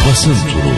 Basın Turu.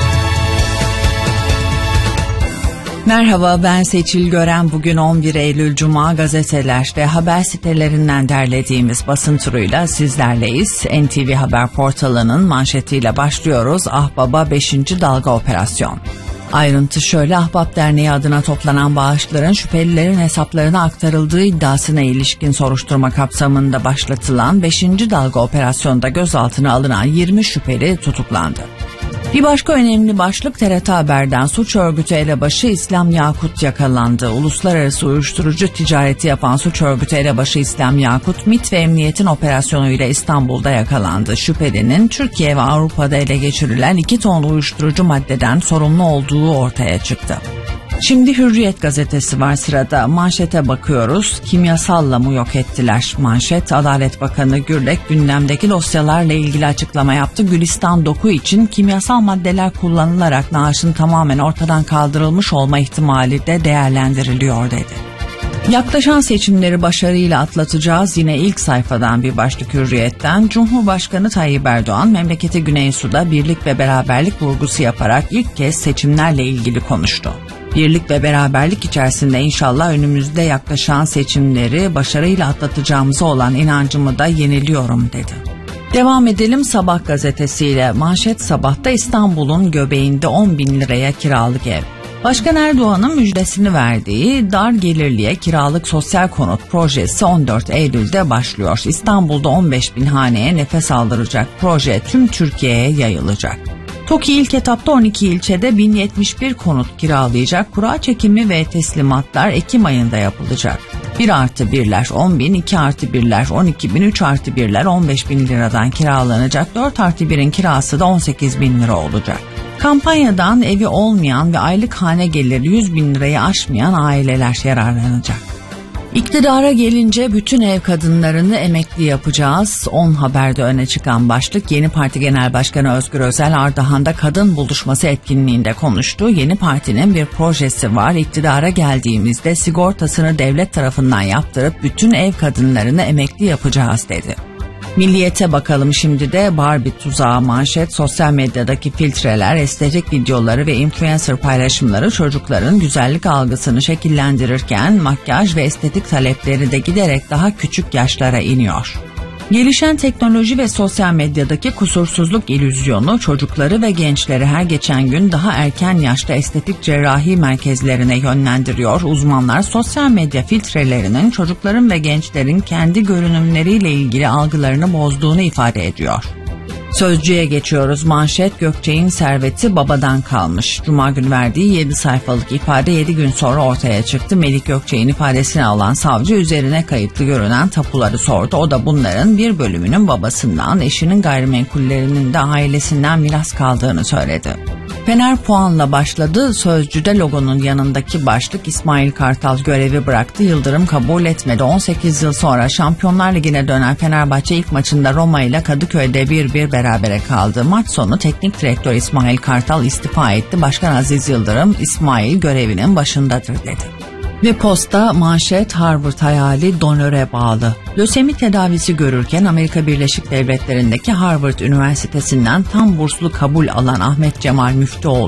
Merhaba, ben Seçil Gören. Bugün 11 Eylül Cuma, gazeteler ve haber sitelerinden derlediğimiz basın turuyla sizlerleyiz. NTV Haber portalının manşetiyle başlıyoruz. Ahbaba 5. dalga operasyon. Ayrıntı şöyle: Ahbap Derneği adına toplanan bağışların şüphelilerin hesaplarına aktarıldığı iddiasına ilişkin soruşturma kapsamında başlatılan 5. dalga operasyonda gözaltına alınan 20 şüpheli tutuklandı. Bir başka önemli başlık TRT Haber'den: suç örgütü elebaşı İslam Yakut yakalandı. Uluslararası uyuşturucu ticareti yapan suç örgütü elebaşı İslam Yakut, MİT ve Emniyet'in operasyonuyla İstanbul'da yakalandı. Şüphelinin Türkiye ve Avrupa'da ele geçirilen 2 ton uyuşturucu maddeden sorumlu olduğu ortaya çıktı. Şimdi Hürriyet gazetesi var sırada. Manşete bakıyoruz. Kimyasalla mı yok ettiler? Manşet: Adalet Bakanı Gürlek gündemdeki dosyalarla ilgili açıklama yaptı. Gülistan Doku için kimyasal maddeler kullanılarak naaşın tamamen ortadan kaldırılmış olma ihtimali de değerlendiriliyor dedi. Yaklaşan seçimleri başarıyla atlatacağız. Yine ilk sayfadan bir başlık Hürriyet'ten. Cumhurbaşkanı Tayyip Erdoğan memleketi Güneysu'da birlik ve beraberlik vurgusu yaparak ilk kez seçimlerle ilgili konuştu. Birlik ve beraberlik içerisinde inşallah önümüzde yaklaşan seçimleri başarıyla atlatacağımıza olan inancımı da yeniliyorum dedi. Devam edelim Sabah gazetesiyle. Manşet Sabah'ta: İstanbul'un göbeğinde 10 bin liraya kiralık ev. Başkan Erdoğan'ın müjdesini verdiği dar gelirliye kiralık sosyal konut projesi 14 Eylül'de başlıyor. İstanbul'da 15 bin haneye nefes aldıracak proje tüm Türkiye'ye yayılacak. TOKİ ilk etapta 12 ilçede 1071 konut kiralayacak. Kura çekimi ve teslimatlar Ekim ayında yapılacak. 1+1'ler 10 bin, 2+1'ler 12 bin, 3+1'ler 15 bin liradan kiralanacak. 4+1'in kirası da 18 bin lira olacak. Kampanyadan evi olmayan ve aylık hane geliri 100 bin lirayı aşmayan aileler yararlanacak. İktidara gelince bütün ev kadınlarını emekli yapacağız. 10 Haber'de öne çıkan başlık: Yeni Parti Genel Başkanı Özgür Özel Ardahan'da kadın buluşması etkinliğinde konuştu. Yeni partinin bir projesi var. İktidara geldiğimizde sigortasını devlet tarafından yaptırıp bütün ev kadınlarını emekli yapacağız dedi. Milliyete bakalım şimdi de. Barbie tuzağı manşet: sosyal medyadaki filtreler, estetik videoları ve influencer paylaşımları çocukların güzellik algısını şekillendirirken makyaj ve estetik talepleri de giderek daha küçük yaşlara iniyor. Gelişen teknoloji ve sosyal medyadaki kusursuzluk illüzyonu çocukları ve gençleri her geçen gün daha erken yaşta estetik cerrahi merkezlerine yönlendiriyor. Uzmanlar sosyal medya filtrelerinin çocukların ve gençlerin kendi görünümleriyle ilgili algılarını bozduğunu ifade ediyor. Sözcü'ye geçiyoruz. Manşet: Gökçek'in serveti babadan kalmış. Cuma günü verdiği 7 sayfalık ifade 7 gün sonra ortaya çıktı. Melik Gökçek'in ifadesini alan savcı üzerine kayıtlı görünen tapuları sordu. O da bunların bir bölümünün babasından, eşinin gayrimenkullerinin de ailesinden miras kaldığını söyledi. Fener puanla başladı. Sözcü'de logonun yanındaki başlık: İsmail Kartal görevi bıraktı, Yıldırım kabul etmedi. 18 yıl sonra Şampiyonlar Ligi'ne dönen Fenerbahçe ilk maçında Roma ile Kadıköy'de 1-1 berabere kaldı. Maç sonu teknik direktör İsmail Kartal istifa etti. Başkan Aziz Yıldırım, İsmail görevinin başındadır dedi. Ve Posta manşet: Harvard hayali donöre bağlı. Lösemi tedavisi görürken Amerika Birleşik Devletleri'ndeki Harvard Üniversitesi'nden tam burslu kabul alan Ahmet Cemal Müftüoğlu